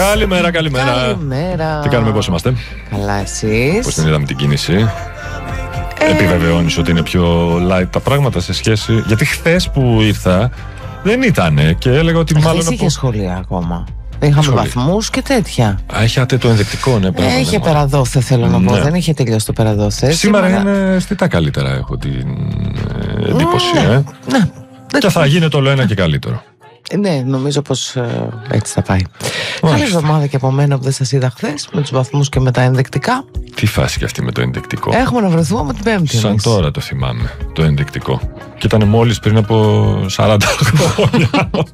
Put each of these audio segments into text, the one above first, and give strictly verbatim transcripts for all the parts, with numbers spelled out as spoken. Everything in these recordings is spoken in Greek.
Καλημέρα, καλημέρα. Καλημέρα. Τι κάνουμε, πώς είμαστε? Καλά, εσείς? Πώς την είδαμε την κίνηση? Ε... Επιβεβαιώνεις ότι είναι πιο light τα πράγματα σε σχέση. Γιατί χθες που ήρθα δεν ήτανε και έλεγα ότι Χθες μάλλον. είχε από... σχολεία ακόμα. Είχαμε βαθμούς και τέτοια. Α, είχατε το ενδεικτικό, ναι, πράγμα. Είχε ναι, περαδόθε, θέλω να πω. Ναι. Δεν είχε τελειώσει το περαδόθε. Σήμερα, Σήμερα είναι αισθητά καλύτερα, έχω την ε, εντύπωση. Ναι, ε. ναι. Και θα γίνεται όλο ένα και καλύτερο. Ναι, νομίζω πως ε, έτσι θα πάει. Μάλιστα. Καλή εβδομάδα και από μένα που δεν σας είδα χθες, με τους βαθμούς και με τα ενδεικτικά. Τι φάση και αυτή με το ενδεικτικό? Έχουμε να βρεθούμε με την Πέμπτη. Σαν εμείς. τώρα το θυμάμαι, το ενδεικτικό. Και ήταν μόλις πριν από σαράντα χρόνια.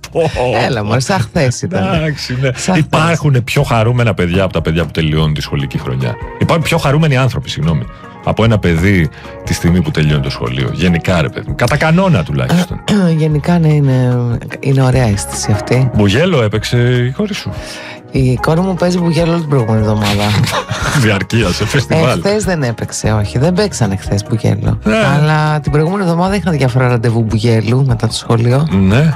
Έλα μωρέ, σαν χθες ήταν. Εντάξει, ναι. Σαν Υπάρχουν πιο χαρούμενα παιδιά από τα παιδιά που τελειώνουν τη σχολική χρονιά. Υπάρχουν πιο χαρούμενοι άνθρωποι, συγγνώμη, από ένα παιδί τη στιγμή που τελειώνει το σχολείο. Γενικά, ρε παιδί. Κατά κανόνα τουλάχιστον. Γενικά ναι, είναι, είναι ωραία αίσθηση αυτή. Μπουγέλο έπαιξε η κόρη σου? Η κόρη μου παίζει μπουγέλο όλη την προηγούμενη εβδομάδα. Διαρκεία σε φεστιβάλ. Ε, χθες δεν έπαιξε, όχι. Δεν παίξανε χθες μπουγέλο. Ναι. Αλλά την προηγούμενη εβδομάδα είχαν διάφορα ραντεβού μπουγέλου μετά το σχολείο. Ναι.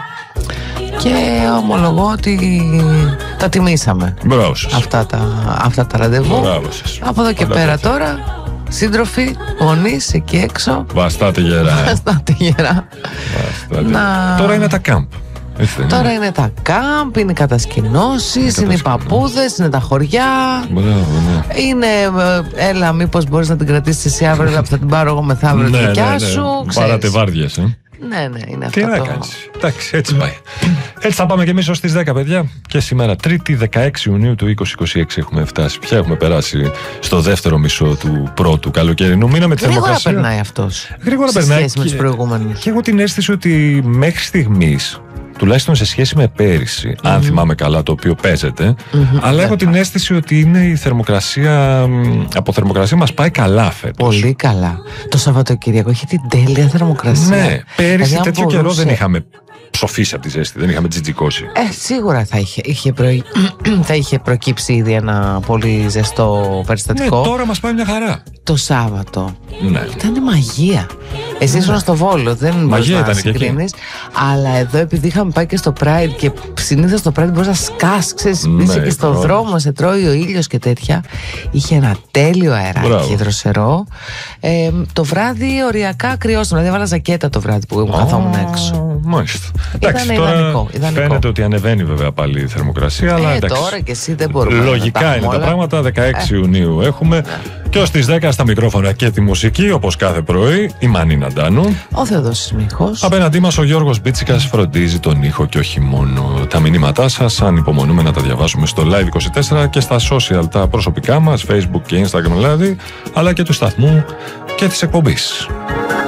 Και ομολογώ ότι τα τιμήσαμε. Μπράβο σας. Αυτά τα, αυτά τα ραντεβού. Μπράβο σας. Από εδώ και Πάντα πέρα τέτοια. τώρα, σύντροφοι, γονείς εκεί έξω. Βαστάτε γερά. Βαστάτε γερά. Βαστάτε. Να- Τώρα είναι τα κάμπ. Έτσι δεν Τώρα είναι? είναι τα κάμπ, είναι οι κατασκηνώσεις, είναι οι κατασκηνώσεις. παππούδες, είναι τα χωριά. Μπράβο, ναι. Είναι, ε, έλα, μήπως μπορείς να την κρατήσεις εσύ αύριο, αλλά θα την πάρω εγώ μεθαύριο τη δικιά σου. Πάρατε Ξέρεις. βάρδιες, ε. Ναι, ναι, είναι Τι αυτό να το... κάνεις. Εντάξει, έτσι πάει. Έτσι θα πάμε και εμείς ως τις δέκα, παιδιά. Και σήμερα, Τρίτη δεκαέξι Ιουνίου του είκοσι είκοσι έξι, έχουμε φτάσει. Πια έχουμε περάσει στο δεύτερο μισό του πρώτου καλοκαιρινού μήνα με τη Γρήγορα θερμοκρασία. περνάει αυτός. Γρήγορα σε περνάει. σχέση με και- τους προηγούμενους. Και έχω την αίσθηση ότι μέχρι στιγμής, τουλάχιστον σε σχέση με πέρυσι, αν θυμάμαι καλά, το οποίο παίζεται, αλλά έχω την αίσθηση ότι είναι η θερμοκρασία, μ, από θερμοκρασία μας πάει καλά φέτος. Πολύ καλά. Το Σαββατοκύριακο είχε την τέλεια θερμοκρασία. Ναι, πέρυσι Δηλαδή, αν τέτοιο καιρό μπορούσε- δεν είχαμε ψοφήσει από τη ζέστη, δεν είχαμε τζιτζικώσει. Ε, σίγουρα θα είχε, είχε, προ... θα είχε προκύψει ήδη ένα πολύ ζεστό Ναι, περιστατικό. τώρα μας πάει μια χαρά. Το Σάββατο. Ναι. Ήταν μαγεία. Εσύ ήσουν στο Βόλο, δεν μπορείς Μαγεία να ήταν και εκεί. συγκρίνεις. Αλλά εδώ, επειδή είχαμε πάει και στο Pride και συνήθως στο Pride μπορείς να σκάς, ξέρεις, Ναι, είσαι και στον πρόλαβα. δρόμο, σε τρώει ο ήλιος και τέτοια. Είχε ένα τέλειο αεράκι, Μπράβο. δροσερό. Ε, το βράδυ οριακά κρυώσαμε. Δηλαδή, έβαλα ζακέτα το βράδυ που καθόμουν έξω. Α, Μάλιστα. Ήταν Εντάξει, τώρα ιδανικό, ιδανικό. φαίνεται ότι ανεβαίνει βέβαια πάλι η θερμοκρασία, αλλά Ε, εντάξει. τώρα και εσύ δεν μπορούμε να Λογικά τα είναι έχουμε τα όλα. πράγματα. δεκαέξι Ιουνίου έχουμε. Και ως τις δέκα στα μικρόφωνα και τη μουσική, όπως κάθε πρωί, η Μανίνα Ντάνου. Ο Θεοδόσης Μίχος. Απέναντί μας ο Γιώργος Μπίτσικας φροντίζει τον ήχο και όχι μόνο. Τα μηνύματά σας ανυπομονούμε να τα διαβάσουμε στο Live είκοσι τέσσερα και στα social τα προσωπικά μας, Facebook και Instagram δηλαδή, αλλά και του σταθμού και της εκπομπής.